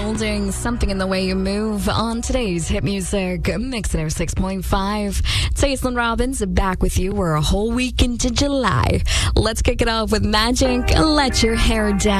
Golding, Something in the Way You Move on today's Hit Music Mix at 6.5. It's Aislinn Robbins back with you. We're a whole week into July. Let's kick it off with Magic, Let Your Hair Down.